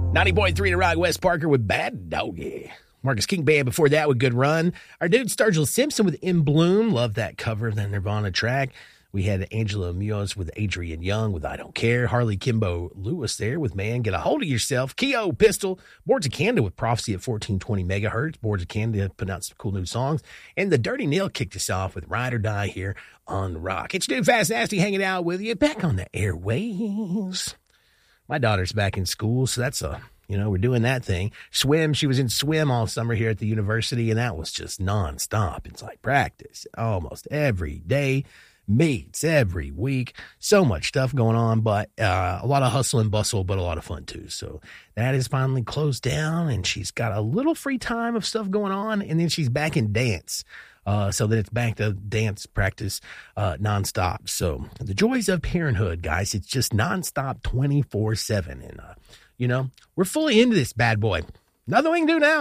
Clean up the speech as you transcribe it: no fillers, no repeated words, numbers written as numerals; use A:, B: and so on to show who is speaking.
A: 90.3 to Rock, Wes Parker with Bad Doggy. Marcus King Band before that with Good Run. Our dude Sturgill Simpson with In Bloom. Love that cover of the Nirvana track. We had Angela Munoz with Adrian Young with I Don't Care. Harley Kimbo Lewis there with Man, Get a Hold of Yourself. Keo Pistol. Boards of Canada with Prophecy at 1420 megahertz. Boards of Canada put out some cool new songs. And the Dirty Nail kicked us off with Ride or Die here on Rock. It's Dude Fast Nasty hanging out with you back on the airwaves. My daughter's back in school, so that's we're doing that thing. Swim, she was in swim all summer here at the university, and that was just nonstop. It's like practice almost every day, meets every week. So much stuff going on, but a lot of hustle and bustle, but a lot of fun too. So that is finally closed down, and she's got a little free time of stuff going on, and then she's back in dance. So that it's back to dance practice nonstop. So the joys of parenthood, guys, it's just nonstop 24/7. And, we're fully into this bad boy. Nothing we can do now.